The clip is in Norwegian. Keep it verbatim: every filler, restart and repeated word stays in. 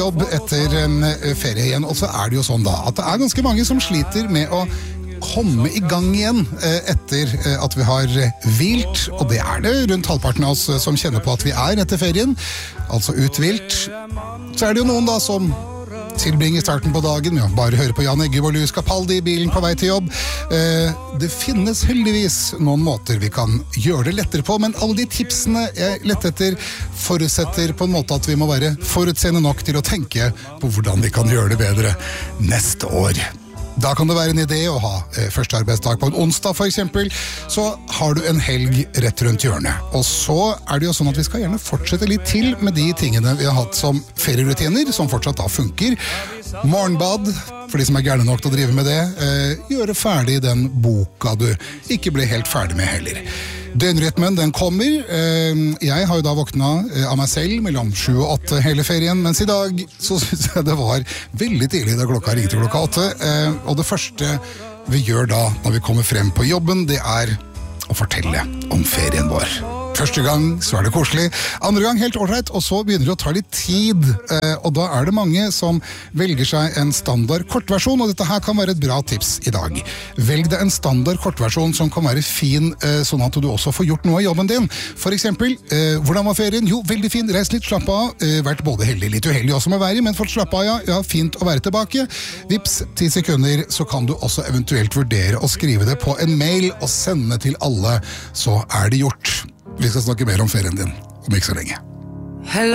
jobb etter en ferie igjen, og så er det jo sånn da, at det er ganske mange som sliter med å komme i gang igjen etter at vi har hvilt, og det er det rundt halvparten av oss som kjenner på at vi er etter ferien, altså uthvilt. Så er det jo noen da som tilbringer starten på dagen med å bare høre på Jan Eggum og Louis Capaldi i bilen på vei til jobb. Det finnes heldigvis noen måter vi kan gjøre det lettere på, men alle de tipsene jeg lette etter forutsetter på en måte at vi må være forutseende nok til å tenke på hvordan vi kan gjøre det bedre neste år. Da kan det være en idé å ha eh, første arbeidsdag på en onsdag for eksempel, så har du en helg rett rundt hjørnet. Og så er det jo sånn at vi skal gjerne fortsette litt til med de tingene vi har hatt som ferierutiner, som fortsatt da funker. Morgenbad, for de som er gærne nok til å drive med det, eh, gjøre ferdig den boka du ikke ble helt ferdig med heller. Døgnrytmen, den kommer. Jeg har jo da våknet av meg selv mellom sju og åtte hele ferien, mens i dag så synes jeg det var veldig tidlig da klokka ringte klokka åtte. Og det første vi gjør da når vi kommer frem på jobben, det er å fortelle om ferien vår. Første gang så er det koselig, andre gang helt ordentlig, og så begynner det å ta litt tid, og da er det mange som velger seg en standard kortversjon, og dette her kan være et bra tips i dag. Velg deg en standard kortversjon som kan være fin, sånn at du også får gjort noe av jobben din. For eksempel, hvordan var ferien? Jo, veldig fin, reis litt, slapp av, vært både heldig, litt uheldig også med været, men fått slapp av, ja, ja, fint å være tilbake. Vips, ti sekunder, så kan du også eventuelt vurdere å skrive det på en mail og sende til alle, så er det gjort. Vi skal snakke mer om ferien din om ikke så lenge.